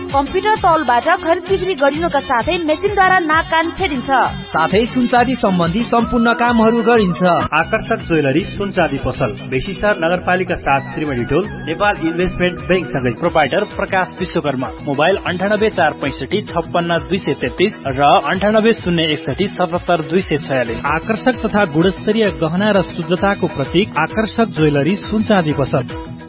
Computer तौलबाट खरिद बिक्री गरिनुका साथै मेसिनद्वारा नाक कान छेडिन्छ। साथै सुनचाँदी सम्बन्धी सम्पूर्ण कामहरू गरिन्छ। आकर्षक ज्वेलरी सुनचाँदी पसल बेसीसर नगरपालिका 7 त्रिवेणी टोल नेपाल इन्भेस्टमेन्ट बैंक सँगै। प्रोपाइटर प्रकाश विश्वकर्मा। मोबाइल 9845656233 र 9801677246। आकर्षक तथा गुणस्तरीय गहना र शुद्धताको प्रतीक आकर्षक ज्वेलरी सुनचाँदी पसल।